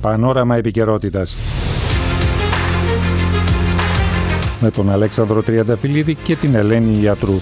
Πανόραμα επικαιρότητας με τον Αλέξανδρο Τριανταφυλλίδη και την Ελένη Ιατρού.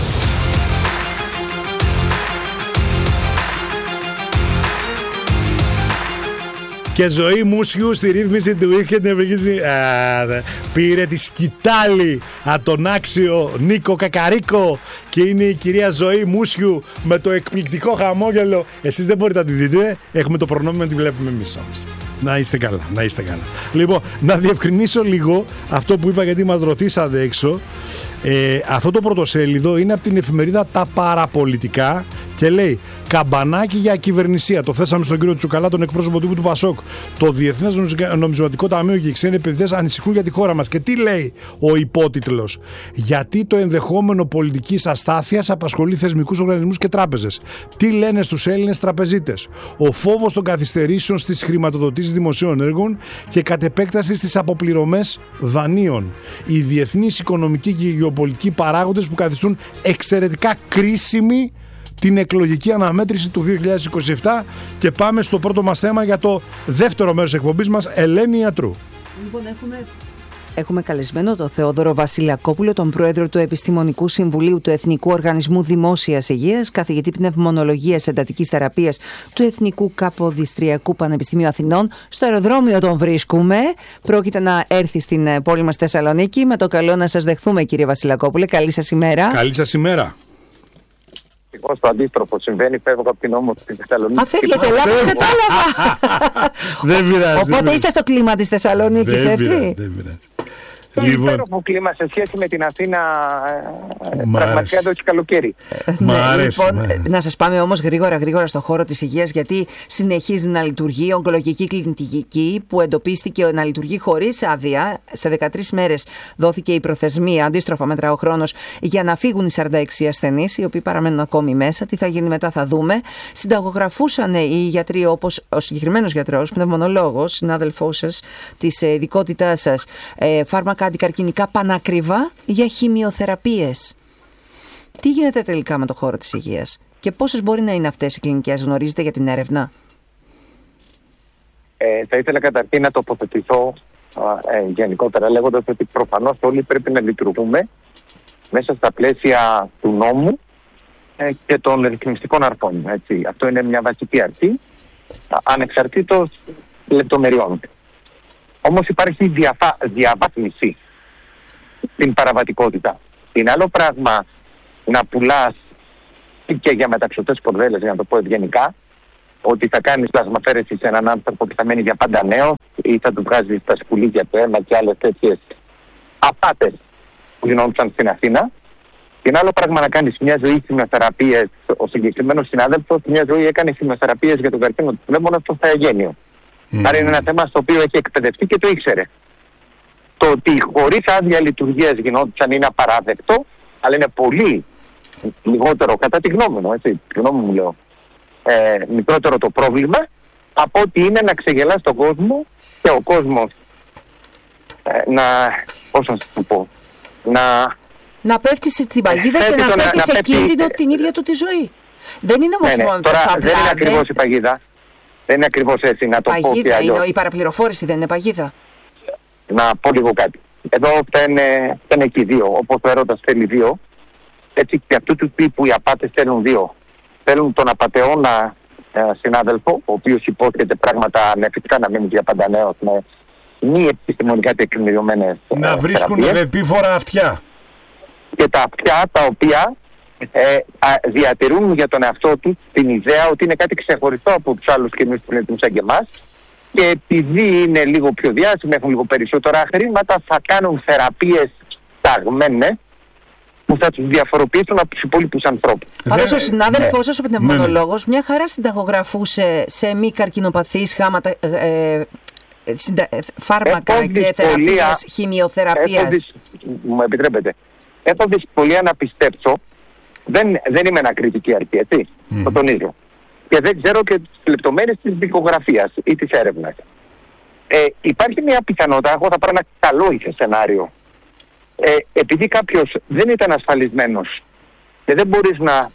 Και Ζωή Μούσιου στη ρύθμιση του είχε την ευλογήση. Πήρε τη σκητάλη από τον άξιο Νίκο Κακαρίκο και είναι η κυρία Ζωή Μούσιου με το εκπληκτικό χαμόγελο. Εσείς δεν μπορείτε να τη δείτε, έχουμε το προνόμιο να τη βλέπουμε εμείς όμως. Να είστε καλά, να είστε καλά. Λοιπόν, να διευκρινίσω λίγο αυτό που είπα, γιατί μας ρωτήσατε έξω. Αυτό το πρωτοσέλιδο είναι από την εφημερίδα Τα Παραπολιτικά και λέει καμπανάκι για κυβερνησία. Το θέσαμε στον κύριο Τσουκαλά, τον εκπρόσωπο του Πασόκ. Το Διεθνές Νομισματικό Ταμείο και οι ξένοι επενδυτές ανησυχούν για τη χώρα μας. Και τι λέει ο υπότιτλος? Γιατί το ενδεχόμενο πολιτικής αστάθειας απασχολεί θεσμικούς οργανισμούς και τράπεζες. Τι λένε στους Έλληνες τραπεζίτες? Ο φόβος των καθυστερήσεων στις χρηματοδοτήσεις δημοσίων έργων και κατ' επέκταση στις αποπληρωμές δανείων. Οι διεθνείς οικονομικοί και γεωπολιτικοί παράγοντες που καθιστούν εξαιρετικά κρίσιμη την εκλογική αναμέτρηση του 2027. Και πάμε στο πρώτο μας θέμα για το δεύτερο μέρος της εκπομπής μας, Ελένη Ιατρού. Λοιπόν, έχουμε καλεσμένο τον Θεόδωρο Βασιλακόπουλο, τον πρόεδρο του Επιστημονικού Συμβουλίου του Εθνικού Οργανισμού Δημόσιας Υγείας, καθηγητή πνευμονολογίας εντατικής θεραπείας του Εθνικού Καποδιστριακού Πανεπιστημίου Αθηνών. Στο αεροδρόμιο τον βρίσκουμε. Πρόκειται να έρθει στην πόλη μας Θεσσαλονίκη. Με το καλό να σας δεχθούμε, κύριε Βασιλακόπουλε. Καλή σας ημέρα. Καλή σας ημέρα. Εγώ στο αντίστροφο συμβαίνει, φεύγω από την όμορφη τη Θεσσαλονίκη. Φεύγετε, λάθος κατάλαβα. Δεν πειράζει. Οπότε είστε στο κλίμα της Θεσσαλονίκης, έτσι. Δεν πειράζει. Το υπέροχο κλίμα σε σχέση με την Αθήνα, πραγματικά εδώ έχει καλοκαίρι. Λοιπόν, να σας πάμε όμως γρήγορα στο χώρο της υγείας, γιατί συνεχίζει να λειτουργεί η ογκολογική κλινική που εντοπίστηκε να λειτουργεί χωρίς άδεια. Σε 13 μέρες δόθηκε η προθεσμία, αντίστροφα μετρά ο χρόνος, για να φύγουν οι 46 ασθενείς, οι οποίοι παραμένουν ακόμη μέσα. Τι θα γίνει μετά θα δούμε. Συνταγογραφούσαν οι γιατροί, όπως ο συγκεκριμένος γιατρός, πνευμονολόγος, συνάδελφός σας, της ειδικότητάς σας, φάρμακα αντικαρκινικά πανάκριβα για χημειοθεραπείες. Τι γίνεται τελικά με το χώρο της υγείας και πόσες μπορεί να είναι αυτές οι κλινικές? Γνωρίζετε για την έρευνα? Θα ήθελα καταρχήν να τοποθετηθώ γενικότερα λέγοντας ότι προφανώς όλοι πρέπει να λειτουργούμε μέσα στα πλαίσια του νόμου και των ρυθμιστικών αρχών. Έτσι. Αυτό είναι μια βασική αρχή, ανεξαρτήτως λεπτομεριών. Όμως υπάρχει διαβάθμιση στην παραβατικότητα. Είναι άλλο πράγμα να πουλάς και για μεταξωτές πορδέλες, για να το πω ευγενικά, ότι θα κάνεις πλασμαφέρεση σε έναν άνθρωπο που θα μένει για πάντα νέο ή θα του βγάζεις τα σκουλίκια του αίμα και άλλες τέτοιες απάτες που γινόντουσαν στην Αθήνα. Είναι άλλο πράγμα να κάνεις μια ζωή χημειοθεραπείες. Ο συγκεκριμένος συνάδελφος μια ζωή έκανε χημειοθεραπείες για τον καρκίνο του πνεύμονα στο Θεαγένειο. Άρα είναι ένα θέμα στο οποίο έχει εκπαιδευτεί και το ήξερε. Το ότι χωρίς άδεια λειτουργίας γινόντουσαν είναι απαράδεκτο, αλλά είναι πολύ λιγότερο, κατά τη γνώμη μου, έτσι, τη γνώμη μου λέω, μικρότερο το πρόβλημα από ότι είναι να ξεγελάς τον κόσμο και ο κόσμος πώς να σου πω, να πέφτει στην παγίδα και να θέτει σε κίνδυνο την ίδια του τη ζωή. Δεν είναι όμως μόνο τώρα δεν είναι ακριβώς η παγίδα. Δεν είναι ακριβώς έτσι, να το πω και αλλιώς. Η παραπληροφόρηση δεν είναι παγίδα. Να πω λίγο κάτι. Εδώ φταίνε και οι δύο. Όπως ο έρωτας θέλει δύο, έτσι και αυτού του τύπου οι απάτες θέλουν δύο. Θέλουν τον απατεώνα συνάδελφο, ο οποίος υπόσχεται πράγματα ανεφικτά να μείνει για πάντα νέος, με μη επιστημονικά τεκμηριωμένες να βρίσκουν επίφορα αυτιά. Και τα αυτιά τα οποία διατηρούν για τον εαυτό του την ιδέα ότι είναι κάτι ξεχωριστό από τους άλλους κοινούς πληθυσμούς σαν και εμάς, και επειδή είναι λίγο πιο διάσημοι, έχουν λίγο περισσότερα χρήματα, θα κάνουν θεραπείες ταγμένες που θα τους διαφοροποιήσουν από τους υπόλοιπους ανθρώπους. Πάντως ο συνάδελφός σας, ο πνευμονολόγος, μια χαρά συνταγογραφούσε σε μη καρκινοπαθείς φάρμακα και θεραπείες, χημειοθεραπείας. Μου επιτρέπετε. Έχω δυσκολία να πιστέψω. Δεν είμαι ανακριτική αρχή, έτσι. Το τονίζω. Και δεν ξέρω και τις λεπτομέρειες της δικογραφίας ή της έρευνας. Υπάρχει μια πιθανότητα, εγώ θα πάρω ένα καλό ήθε σενάριο. Επειδή κάποιος δεν ήταν ασφαλισμένος και δεν μπορείς να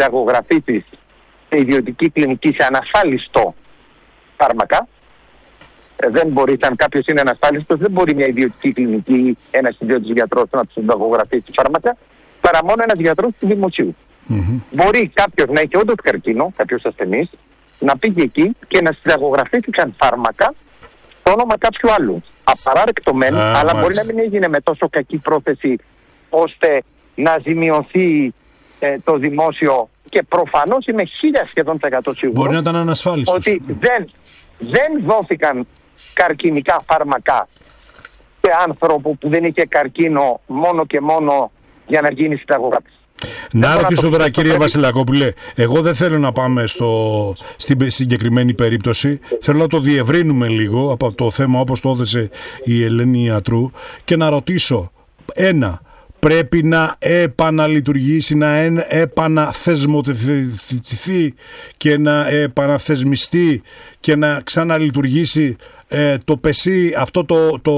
συνταγογραφήσεις σε ιδιωτική κλινική σε ανασφάλιστο φάρμακα, Δεν μπορεί, αν κάποιο είναι ανασφάλιστος, δεν μπορεί μια ιδιωτική κλινική, ένας ιδιώτης γιατρός να του συνταγογραφήσει φάρμακα, παρά μόνο ένας γιατρός του δημοσίου. Μπορεί κάποιος να έχει όντως καρκίνο, κάποιος ασθενής, να πήγε εκεί και να συνταγογραφήσει φάρμακα στο όνομα κάποιου άλλου. Απαράδεκτο μεν, αλλά μάλιστα. Μπορεί να μην έγινε με τόσο κακή πρόθεση ώστε να ζημιωθεί το δημόσιο, και προφανώς είμαι 1000% σίγουρος μπορεί να ήταν ανασφάλιστος ότι δεν δόθηκαν καρκινικά φάρμακα σε άνθρωπο που δεν είχε καρκίνο μόνο και μόνο για να γίνει συνταγογράφηση. Να ρωτήσω τώρα, κύριε Βασιλακόπουλε, εγώ δεν θέλω να πάμε στην συγκεκριμένη περίπτωση. Θέλω να το διευρύνουμε λίγο από το θέμα όπως το έθεσε η Ελένη Ιατρού και να ρωτήσω, πρέπει να επαναλειτουργήσει, να επαναθεσμοθετηθεί και να επαναθεσμιστεί και να ξαναλειτουργήσει το ΠΕΣΥ, αυτό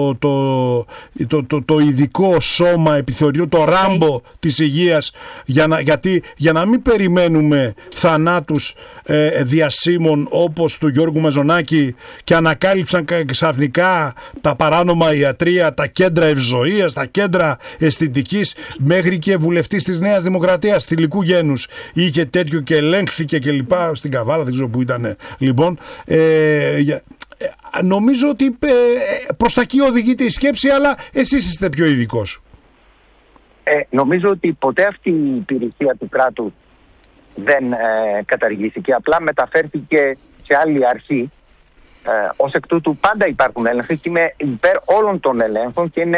το ειδικό σώμα επιθεωρητών, το ράμπο της υγείας, για να μην περιμένουμε θανάτους διασύμων όπως του Γιώργου Μαζονάκη και ανακάλυψαν ξαφνικά τα παράνομα ιατρεία, τα κέντρα ευζοίας, τα κέντρα αισθητικής, μέχρι και βουλευτής της Νέας Δημοκρατίας θηλυκού γένους είχε τέτοιο και ελέγχθηκε και λοιπά, στην Καβάλα, δεν ξέρω που ήταν. Λοιπόν, νομίζω ότι προς τα εκεί οδηγείται η σκέψη, αλλά εσείς είστε πιο ειδικός. Νομίζω ότι ποτέ αυτή η υπηρεσία του κράτους δεν καταργήθηκε, απλά μεταφέρθηκε σε άλλη αρχή. Ως εκ τούτου πάντα υπάρχουν έλεγχοι και είμαι υπέρ όλων των ελέγχων και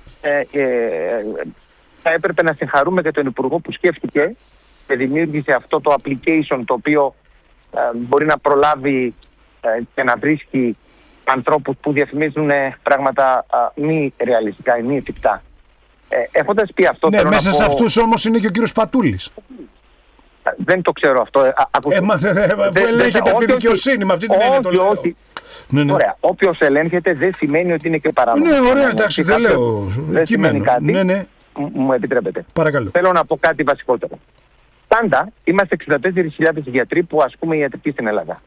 θα έπρεπε να συγχαρούμε και τον Υπουργό που σκέφτηκε και δημιούργησε αυτό το application, το οποίο μπορεί να προλάβει και να βρίσκει ανθρώπους που διαφημίζουν πράγματα μη ρεαλιστικά ή μη εφικτά. Έχοντας πει αυτό, ναι, μέσα σε αυτούς όμως είναι και ο κύριος Πατούλης. Δεν το ξέρω αυτό. Που ελέγχεται τη δικαιοσύνη, με αυτή την έννοια το λέω. Ναι. Ωραία. Όποιος ελέγχεται δεν σημαίνει ότι είναι και παράνομο. Ναι, ωραία, εντάξει, δεν λέω. Δεν σημαίνει κάτι. Ναι. Μου επιτρέπετε. Παρακαλώ. Θέλω να πω κάτι βασικότερο. Πάντα είμαστε 64.000 γιατροί που ασκούμε ιατρική στην Ελλάδα.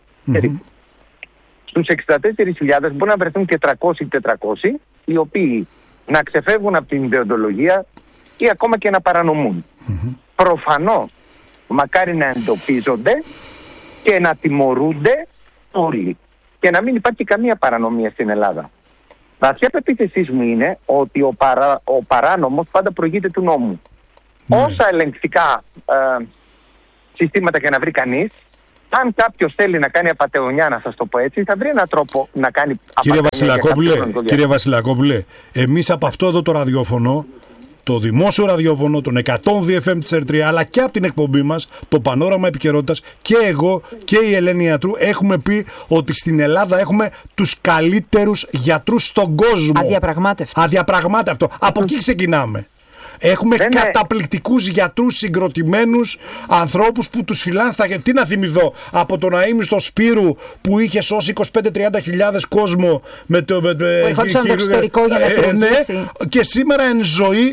Στους 64.000 μπορεί να βρεθούν και 300 οι οποίοι να ξεφεύγουν από την ιδεοντολογία ή ακόμα και να παρανομούν. Προφανώς, μακάρι να εντοπίζονται και να τιμωρούνται όλοι και να μην υπάρχει καμία παρανομία στην Ελλάδα. Βαθιά πεποίθησή μου είναι ότι ο παράνομος πάντα προηγείται του νόμου. Όσα ελεγκτικά συστήματα και να βρει κανείς, αν κάποιος θέλει να κάνει απατεωνιά, να σας το πω έτσι, θα βρει έναν τρόπο να κάνει απατεωνιά. Κύριε Βασιλακόπουλε, εμείς από αυτό εδώ το ραδιόφωνο, το δημόσιο ραδιόφωνο, τον 102 FM της ΕΡΤΡΙΑ, αλλά και από την εκπομπή μας, το Πανόραμα Επικαιρότητας, και εγώ και η Ελένη Ιατρού έχουμε πει ότι στην Ελλάδα έχουμε τους καλύτερους γιατρούς στον κόσμο. Αδιαπραγμάτευτο. Από εκεί ξεκινάμε. Έχουμε καταπληκτικούς γιατρούς, συγκροτημένους ανθρώπους που τους φυλάνε στα χέρια. Τι να θυμηθώ, από τον Αΐμιστο Σπύρου που είχε σώσει 25-30 κόσμο που ερχόντουσαν το εξωτερικό για να χειρουργήσει. Και σήμερα εν ζωή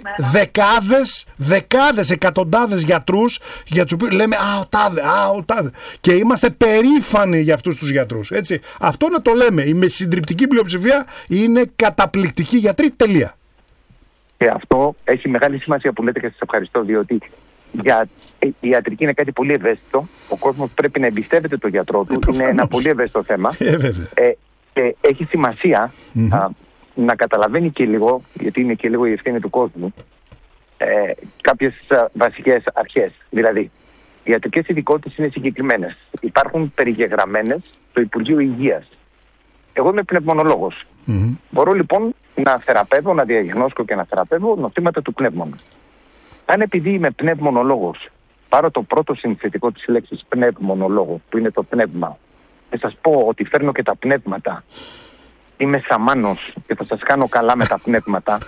δεκάδες, εκατοντάδες γιατρούς για τους οποίους λέμε ο τάδε. Και είμαστε περήφανοι για αυτούς τους γιατρούς. Έτσι. Αυτό να το λέμε. Η συντριπτική πλειοψηφία είναι καταπληκτικοί γιατροί. Τελεία. Και αυτό έχει μεγάλη σημασία που λέτε και σας ευχαριστώ, διότι η ιατρική είναι κάτι πολύ ευαίσθητο. Ο κόσμος πρέπει να εμπιστεύεται τον γιατρό του. Είναι ένα πολύ ευαίσθητο θέμα. Και έχει σημασία να καταλαβαίνει και λίγο, γιατί είναι και λίγο η ευθύνη του κόσμου, κάποιες βασικές αρχές. Δηλαδή, οι ιατρικές ειδικότητες είναι συγκεκριμένες. Υπάρχουν περιγεγραμμένες στο Υπουργείο Υγείας. Εγώ είμαι πνευμονολόγος. Μπορώ λοιπόν να θεραπεύω, να διαγνώσκω και να θεραπεύω νοσήματα του πνεύμονος. Αν επειδή είμαι πνευμονολόγος, πάρω το πρώτο συνθετικό της λέξης πνευμονολόγο, που είναι το πνεύμα, και σας πω ότι φέρνω και τα πνεύματα, είμαι σαμάνος και θα σας κάνω καλά με τα πνεύματα.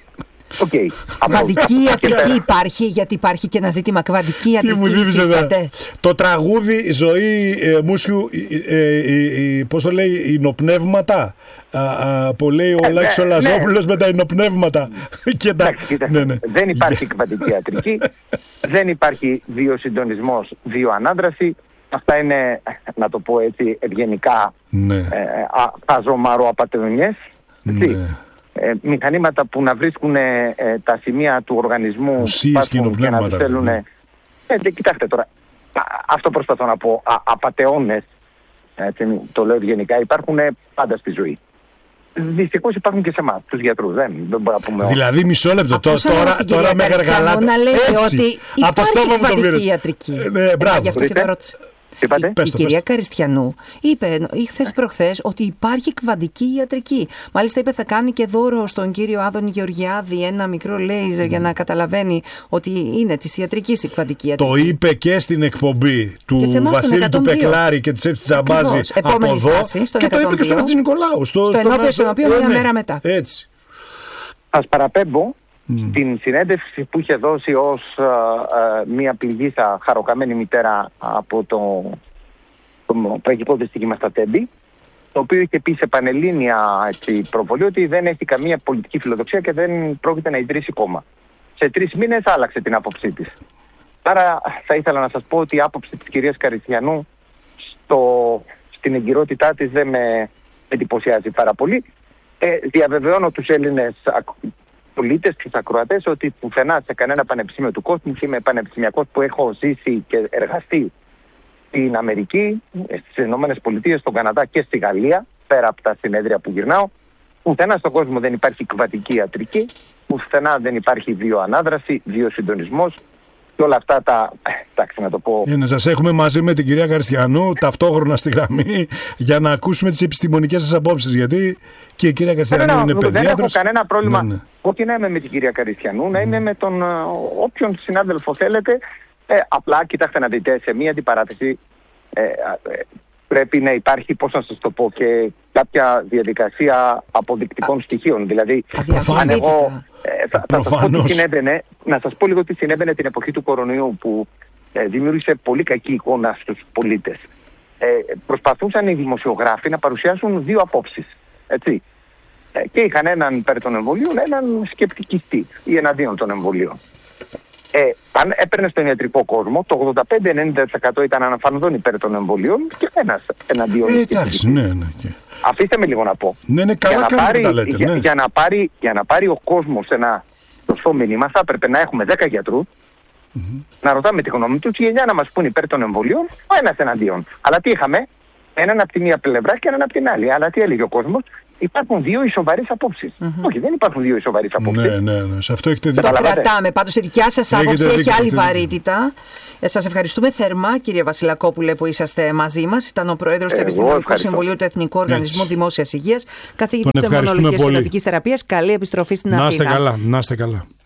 Κβαντική ιατρική υπάρχει, γιατί υπάρχει και ένα ζήτημα κβαντική ιατρική. Το τραγούδι Ζωή Μούσιου, πώς το λέει, υνοπνεύματα, που λέει ο Λάκης ο Λαζόπουλος με τα υνοπνεύματα. Δεν υπάρχει κβαντική ιατρική, δεν υπάρχει βιοσυντονισμός, βιοανάδραση. Αυτά είναι, να το πω έτσι, ευγενικά Ναι. Χαζομαροαπατεωνιές, Ναι. μηχανήματα που να βρίσκουν τα σημεία του οργανισμού ουσίες και να τους νοπνεύματα. στέλνουν. Ναι. Κοιτάξτε τώρα, αυτό προσπαθώ να πω. Απατεώνες, το λέω γενικά, υπάρχουν πάντα στη ζωή. Δυστυχώς υπάρχουν και σε εμάς, τους γιατρούς. Δεν μπορούμε να πούμε. Δηλαδή, μισό λεπτό. Τώρα με γαργαλάτε. Να λέει ότι Από το στόμα μου το υπάρχει πήρες. ιατρική. Μπράβο. Γι' αυτό και το ρώτησα. Πες Η το, κυρία Καριστιανού είπε χθες προχθές ότι υπάρχει κβαντική ιατρική. Μάλιστα είπε θα κάνει και δώρο στον κύριο Άδωνη Γεωργιάδη ένα μικρό λέιζερ για να καταλαβαίνει ότι είναι της ιατρικής η κβαντική ιατρική. Το είπε και στην εκπομπή του Βασίλη του Πεκλάρη και της Εύσης Τζαμπάζη από εδώ και το είπε και στο Χατζη Νικολάου. Στο ενώπιο μία μέρα μετά. Έτσι. Σας παραπέμπω την συνέντευξη που είχε δώσει ως μια πληγήσα χαροκαμένη μητέρα από το τραγικό δυστύχημα στα Τέμπη, το οποίο είχε πει σε πανελλήνια προβολή ότι δεν έχει καμία πολιτική φιλοδοξία και δεν πρόκειται να ιδρύσει κόμμα. Σε 3 μήνες άλλαξε την άποψή της. Άρα θα ήθελα να σας πω ότι η άποψη της κυρίας Καριστιανού στην εγκυρότητά της δεν με εντυπωσιάζει πάρα πολύ. Διαβεβαιώνω τους Έλληνες πολίτες, τους ακροατές, ότι πουθενά σε κανένα πανεπιστήμιο του κόσμου, είμαι πανεπιστημιακός που έχω ζήσει και εργαστεί στην Αμερική, στις Ηνωμένες Πολιτείες, στον Καναδά και στη Γαλλία, πέρα από τα συνέδρια που γυρνάω, πουθενά στον κόσμο δεν υπάρχει κβαντική ιατρική, πουθενά δεν υπάρχει βιοανάδραση, βιοσυντονισμός και όλα αυτά να το πω. Να σας έχουμε μαζί με την κυρία Καριστιανού ταυτόχρονα στη γραμμή για να ακούσουμε τις επιστημονικές σας απόψεις. Γιατί και η κυρία Καριστιανού είναι παιδίατρος. Δεν έχω κανένα πρόβλημα. Όχι να είμαι με την κυρία Καριστιανού, να είμαι με τον όποιον συνάδελφο θέλετε. Απλά κοιτάξτε να δείτε, σε μία αντιπαράθεση πρέπει να υπάρχει, πώς να σας το πω, και κάποια διαδικασία αποδεικτικών στοιχείων. Δηλαδή, αν εγώ να σας πω λίγο τι συνέβαινε την εποχή του κορονοϊού, που δημιούργησε πολύ κακή εικόνα στους πολίτες. Προσπαθούσαν οι δημοσιογράφοι να παρουσιάσουν 2 απόψεις. Έτσι. Και είχαν έναν υπέρ των εμβολίων, έναν σκεπτικιστή ή εναντίον των εμβολίων. Αν έπαιρνε στον ιατρικό κόσμο, το 85-90% ήταν αναφανδόν υπέρ των εμβολίων και ένας εναντίον. Εντάξει, ναι. Αφήστε με λίγο να πω. Ναι, καλά κάνετε τα λέτε. Για να πάρει ο κόσμος ένα σωστό μήνυμα, θα έπρεπε να έχουμε 10 γιατρούς, να ρωτάμε τη γνώμη τους και 9 να μας πούν υπέρ των εμβολίων, ο ένας εναντίον. Αλλά τι είχαμε, έναν από τη μία πλευρά και έναν από την άλλη. Αλλά τι έλεγε ο κόσμος, υπάρχουν 2 ισοβαρείς απόψεις. Όχι, δεν υπάρχουν 2 ισοβαρείς απόψεις. Ναι. Σε αυτό έχετε δίκιο. Το κρατάμε. Πάντως η δικιά σας άποψη έχει άλλη βαρύτητα. Σας ευχαριστούμε θερμά, κύριε Βασιλακόπουλε, που είσαστε μαζί μας. Ήταν ο Πρόεδρος του Επιστημονικού Συμβουλίου του Εθνικού Οργανισμού Δημόσιας Υγείας, καθηγητής Πνευμονολογίας και Εντατικής Θεραπείας. Καλή επιστροφή στην Αθήνα. Να είστε καλά.